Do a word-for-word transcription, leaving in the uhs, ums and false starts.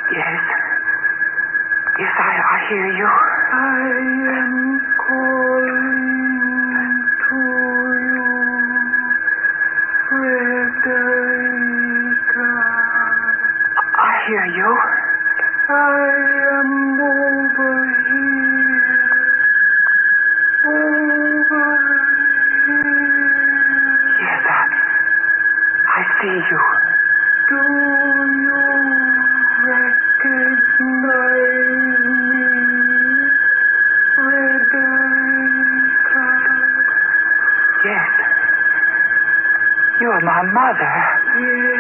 Yes. Yes, I, I hear you. I am calling to you, Frederica. I hear you. I am over here. Over here. Yes, I... I see you. Do you recognize me, Frederica? Yes. You are my mother. Yes.